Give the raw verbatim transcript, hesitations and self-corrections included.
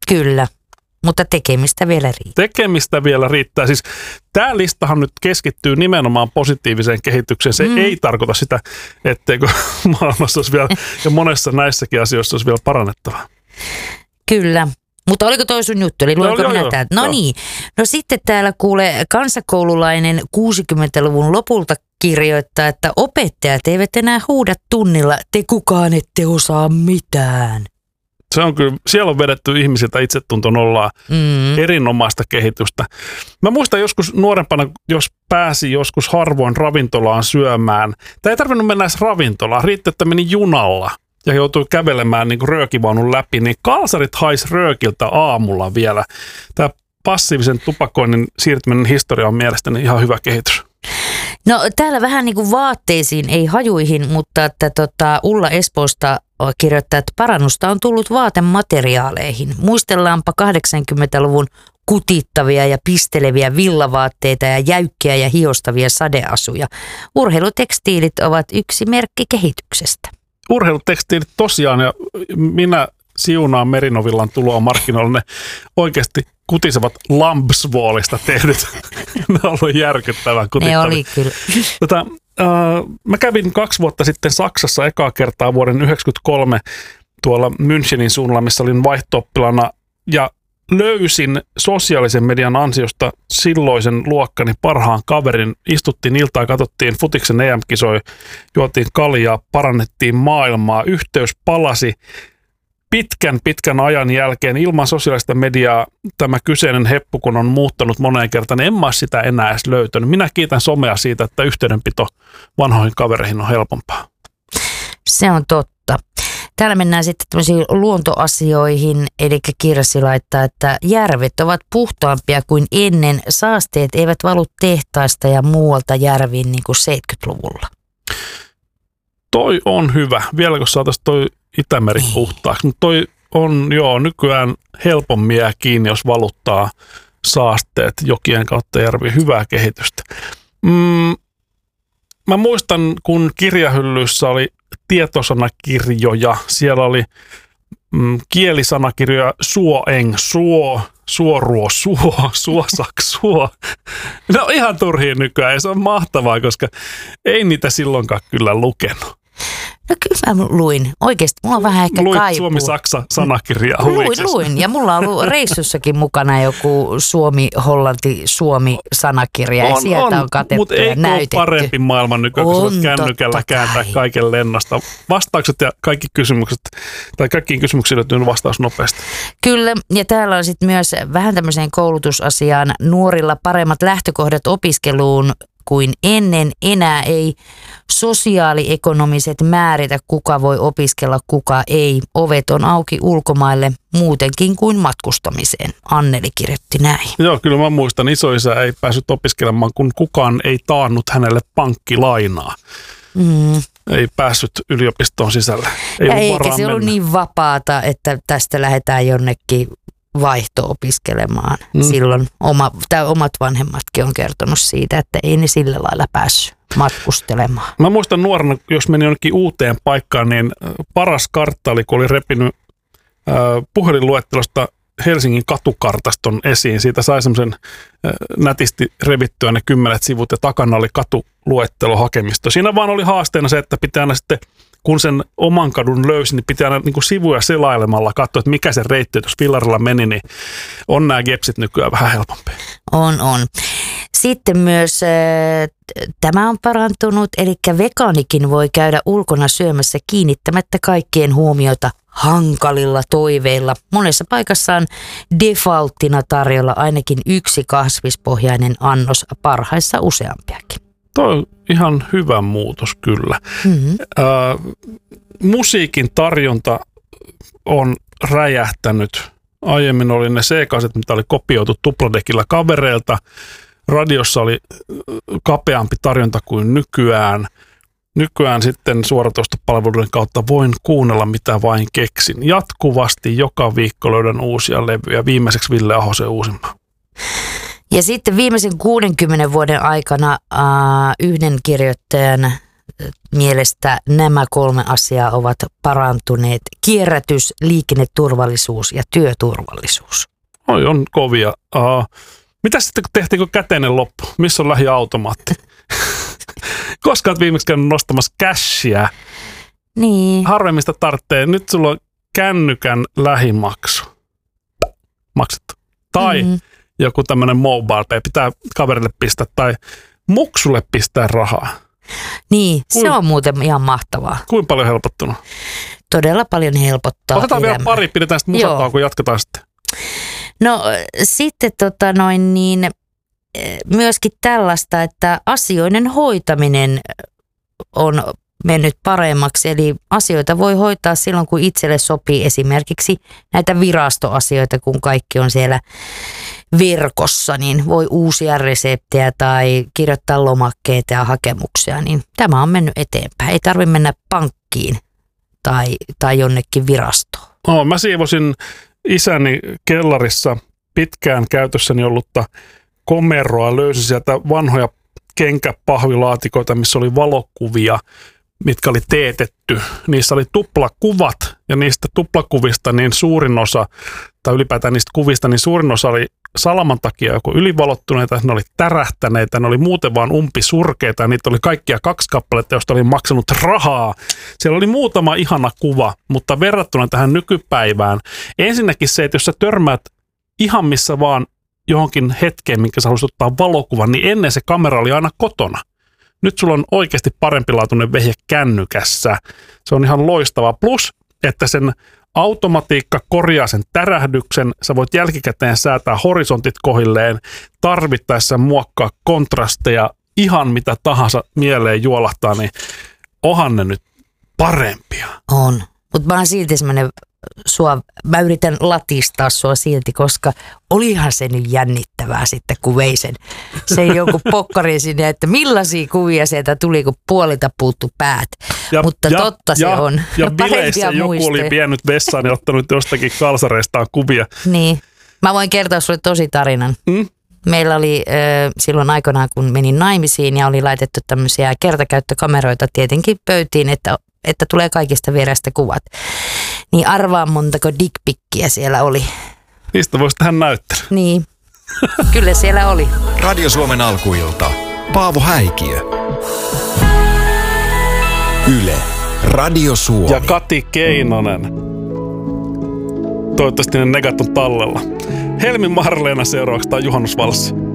Kyllä, mutta tekemistä vielä riittää. Tekemistä vielä riittää. Siis tämä listahan nyt keskittyy nimenomaan positiiviseen kehitykseen. Se mm. ei tarkoita sitä, etteikö maailmassa olisi vielä, ja monessa näissäkin asioissa olisi vielä parannettavaa. Kyllä. Mutta oliko toi sun juttu? Eli luenko no, minä joo, täältä? No joo. niin. No sitten täällä kuulee kansakoululainen kuusikymmentäluvun lopulta kirjoittaa, että opettajat eivät enää huuda tunnilla, te kukaan ette osaa mitään. Se on kyllä, siellä on vedetty ihmisiltä itsetunto nollaa, mm. erinomaista kehitystä. Mä muistan joskus nuorempana, jos pääsi joskus harvoin ravintolaan syömään. Tai ei tarvinnut mennä edes ravintolaan, riitti, että meni junalla ja joutui kävelemään niin kuin röökivaunun läpi, niin kalsarit hais röökiltä aamulla vielä. Tämä passiivisen tupakoinnin siirtyminen historiaan on mielestäni ihan hyvä kehitys. No täällä vähän niin kuin vaatteisiin, ei hajuihin, mutta että tota, Ulla Espoosta kirjoittaa, että parannusta on tullut vaatemateriaaleihin. Muistellaanpa kahdeksankymmentäluvun kutittavia ja pisteleviä villavaatteita ja jäykkiä ja hiostavia sadeasuja. Urheilutekstiilit ovat yksi merkki kehityksestä. Urheilutekstiilit tosiaan, ja minä siunaan Merinovillan tuloa markkinoille, ne oikeasti kutisevat Lambswallista tehdyt. Ne on ollut järkyttävän kutittavia. Ne oli kyllä. Tätä, äh, mä kävin kaksi vuotta sitten Saksassa ekaa kertaa vuoden yhdeksänkymmentäkolme tuolla Münchenin suunnalla, missä olin vaihto-oppilana, ja löysin sosiaalisen median ansiosta silloisen luokkani parhaan kaverin. Istuttiin iltaa, katsottiin futiksen E M-kisoja, juotiin kaljaa, parannettiin maailmaa, yhteys palasi. Pitkän, pitkän ajan jälkeen ilman sosiaalista mediaa tämä kyseinen heppu, kun on muuttanut moneen kertaan, niin en mä sitä enää edes löytänyt. Minä kiitän somea siitä, että yhteydenpito vanhoihin kavereihin on helpompaa. Se on totta. Täällä mennään sitten tämmöisiin luontoasioihin, eli Kirsi laittaa, että järvet ovat puhtaampia kuin ennen. Saasteet eivät valu tehtaista ja muualta järviin niin kuin seitsemänkymmentäluvulla. Toi on hyvä. Vieläkö saataisiin toi Itämeri puhtaaksi? Mutta toi on joo nykyään helpommin jää kiinni, jos valuttaa saasteet jokien kautta järviin. Hyvää kehitystä. Mm, mä muistan, kun kirjahyllyssä oli tietosanakirjoja. Siellä oli mm, kielisanakirjoja suoeng, suo, suoruo, suo, suosak, suo. No ihan turhiin nykyään ja se on mahtavaa, koska ei niitä silloinkaan kyllä lukenut. No kyllä mä luin. Oikeasti mulla on vähän ehkä Luit kaipuu. Suomi-Saksa-sanakirjaa Luin, luin. Ja mulla on ollut reissussakin mukana joku Suomi-Hollanti-Suomi-sanakirja. Ja on, sieltä on, on katettu ja näytetty. Mutta eikö ole parempi maailman nykyään, kun sä kännykällä kääntää kaiken lennosta. Vastaukset ja kaikki kysymykset, tai kaikkiin kysymyksiin löytyy vastaus nopeasti. Kyllä, ja täällä on sitten myös vähän tämmöiseen koulutusasiaan nuorilla paremmat lähtökohdat opiskeluun kuin ennen. Enää ei sosiaaliekonomiset määritä, kuka voi opiskella, kuka ei. Ovet on auki ulkomaille muutenkin kuin matkustamiseen. Anneli kirjoitti näin. Joo, kyllä mä muistan. Isoisä ei päässyt opiskelemaan, kun kukaan ei taannut hänelle pankkilainaa. Mm. Ei päässyt yliopistoon sisälle. Ei ja eikä se ollut niin vapaata, että tästä lähdetään jonnekin vaihto-opiskelemaan. Mm. Silloin oma, tai omat vanhemmatkin on kertonut siitä, että ei ne sillä lailla päässyt matkustelemaan. Mä muistan nuorena, jos meni jonnekin uuteen paikkaan, niin paras kartta oli, kun oli repinyt äh, puhelinluettelosta Helsingin katukartaston esiin. Siitä sai semmoisen äh, nätisti revittyä ne kymmenet sivut ja takana oli katuluettelohakemisto. Siinä vaan oli haasteena se, että pitää aina sitten, kun sen oman kadun löysi, niin pitää aina niin kuin sivuja selailemalla katsoa, että mikä se reitti, jos fillarilla meni, niin on nämä gepsit nykyään vähän helpompi. On, on. Sitten myös äh, tämä on parantunut, eli vegaanikin voi käydä ulkona syömässä kiinnittämättä kaikkien huomiota hankalilla toiveilla. Monessa paikassa on defaulttina tarjolla ainakin yksi kasvispohjainen annos, parhaissa useampiakin. Tuo on ihan hyvä muutos kyllä. Mm-hmm. Äh, musiikin tarjonta on räjähtänyt. Aiemmin oli ne C-kaset, mitä oli kopioitu tupladekillä kavereilta. Radiossa oli kapeampi tarjonta kuin nykyään. Nykyään sitten suoratoistopalveluiden kautta voin kuunnella mitä vain keksin. Jatkuvasti joka viikko löydän uusia levyjä. Viimeiseksi Ville Ahosen uusimman. Ja sitten viimeisen kuudenkymmenen vuoden aikana äh, yhden kirjoittajan mielestä nämä kolme asiaa ovat parantuneet: kierrätys, liikenneturvallisuus ja työturvallisuus. Oi, on kovia. Uh, mitä sitten, kun tehtiinkö käteinen loppu? Missä on lähiautomaatti? Koska olet viimeksi käynyt nostamassa cashia. Niin. Harvemmista tarvitsee. Nyt sulla on kännykän lähimaksu maksettu. Tai mm-hmm. joku tämmöinen mobile pay, pitää kaverille pistää tai muksulle pistää rahaa. Niin, Kuin, se on muuten ihan mahtavaa. Kuinka paljon helpottunut? Todella paljon helpottaa. Otetaan elämää. vielä pari, pidetään sitten musakkaa, kun jatketaan sitten. No sitten tota noin niin, myöskin tällaista, että asioiden hoitaminen on mennyt paremmaksi. Eli asioita voi hoitaa silloin, kun itselle sopii, esimerkiksi näitä virastoasioita, kun kaikki on siellä verkossa, niin voi uusia reseptejä tai kirjoittaa lomakkeita ja hakemuksia, niin tämä on mennyt eteenpäin. Ei tarvitse mennä pankkiin tai, tai jonnekin virastoon. No, mä siivosin isäni kellarissa pitkään käytössäni ollutta komeroa, löysin sieltä vanhoja kenkäpahvilaatikoita, missä oli valokuvia, mitkä oli teetetty. Niissä oli tuplakuvat ja niistä tuplakuvista niin suurin osa, tai ylipäätään niistä kuvista, niin suurin osa oli salaman takia joko ylivalottuneita, ne oli tärähtäneitä, ne oli muuten vaan umpisurkeita ja niitä oli kaikkia kaksi kappaletta, joista oli maksanut rahaa. Siellä oli muutama ihana kuva, mutta verrattuna tähän nykypäivään, ensinnäkin se, että jos sä törmäät ihan missä vaan johonkin hetkeen, minkä sä haluaisit ottaa valokuvan, niin ennen se kamera oli aina kotona. Nyt sulla on oikeasti parempilaatuinen vehje kännykässä. Se on ihan loistava. Plus, että sen automatiikka korjaa sen tärähdyksen. Sä voit jälkikäteen säätää horisontit kohilleen, tarvittaessa muokkaa kontrasteja, ihan mitä tahansa mieleen juolahtaa, niin onhan ne nyt parempia. On, mutta mä oon silti semmoinen sua, mä yritän latistaa sua silti, koska olihan se nyt jännittävää sitten, kun vei sen, sen jonkun pokkarin sinne, että millaisia kuvia sieltä tuli, kun puolilta puuttu päät. Ja, Mutta ja, totta ja, se on. Ja bileissä joku oli vienyt vessaan ja ottanut jostakin kalsareistaan kuvia. Niin. Mä voin kertoa sulle tosi tarinan. Mm? Meillä oli äh, silloin aikanaan, kun menin naimisiin ja oli laitettu tämmöisiä kertakäyttökameroita tietenkin pöytiin, että, että tulee kaikista vierestä kuvat. Niin arvaa montako dickpikkiä siellä oli. Niistä voisi tähän näyttää. Niin, kyllä siellä oli. Radio Suomen alkuilta. Paavo Häikiö. Yle. Radio Suomi. Ja Kati Keinonen. Toivottavasti ne negat on tallella. Helmi Marleena seuraavaksi tai Juhannusvalssi.